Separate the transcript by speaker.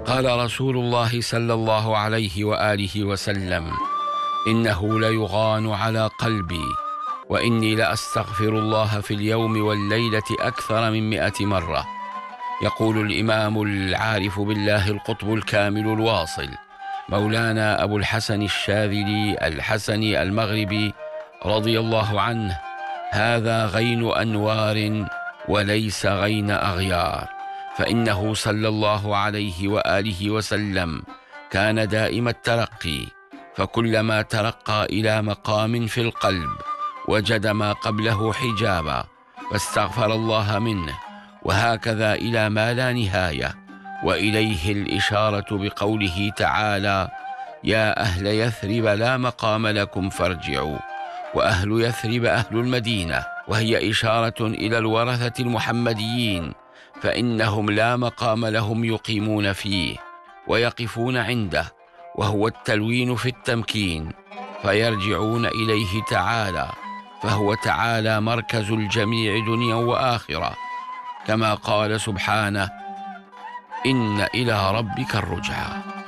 Speaker 1: قال رسول الله صلى الله عليه وآله وسلم: إنه ليغان على قلبي، وإني لأستغفر الله في اليوم والليلة أكثر من 100 مرة. يقول الإمام العارف بالله القطب الكامل الواصل مولانا أبو الحسن الشاذلي الحسني المغربي رضي الله عنه: هذا غين أنوار وليس غين أغيار، فإنه صلى الله عليه وآله وسلم كان دائم الترقي، فكلما ترقى إلى مقام في القلب وجد ما قبله حجابا فاستغفر الله منه، وهكذا إلى ما لا نهاية. وإليه الإشارة بقوله تعالى: يا أهل يثرب لا مقام لكم فارجعوا. وأهل يثرب أهل المدينة، وهي إشارة إلى الورثة المحمديين، فإنهم لا مقام لهم يقيمون فيه ويقفون عنده، وهو التلوين في التمكين، فيرجعون إليه تعالى، فهو تعالى مركز الجميع دنيا وآخرة، كما قال سبحانه: إن إلى ربك الرجعى.